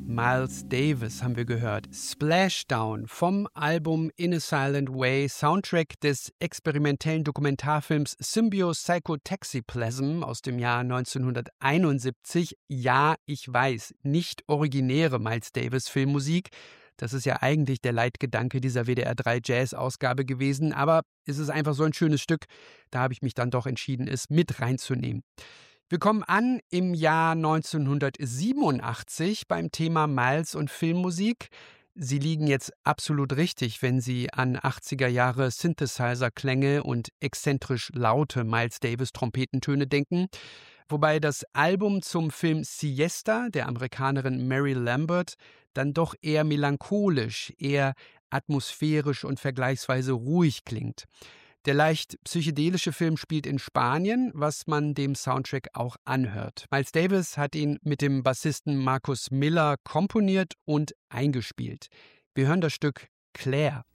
Miles Davis haben wir gehört. Splashdown vom Album In a Silent Way, Soundtrack des experimentellen Dokumentarfilms Symbio-Psychotaxiplasm aus dem Jahr 1971. Ja, ich weiß, nicht originäre Miles Davis Filmmusik. Das ist ja eigentlich der Leitgedanke dieser WDR 3 Jazz-Ausgabe gewesen, aber es ist einfach so ein schönes Stück, da habe ich mich dann doch entschieden, es mit reinzunehmen. Wir kommen an im Jahr 1987 beim Thema Miles und Filmmusik. Sie liegen jetzt absolut richtig, wenn Sie an 80er Jahre Synthesizer-Klänge und exzentrisch laute Miles Davis-Trompetentöne denken. Wobei das Album zum Film Siesta der Amerikanerin Mary Lambert dann doch eher melancholisch, eher atmosphärisch und vergleichsweise ruhig klingt. Der leicht psychedelische Film spielt in Spanien, was man dem Soundtrack auch anhört. Miles Davis hat ihn mit dem Bassisten Marcus Miller komponiert und eingespielt. Wir hören das Stück Claire.